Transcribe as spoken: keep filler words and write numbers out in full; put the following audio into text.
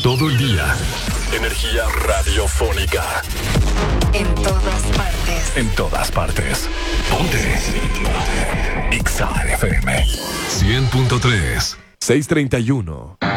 Todo el día. Energía radiofónica. En todas partes. En todas partes. Ponte. Ponte. X A F M. cien punto tres. seiscientos treinta y uno.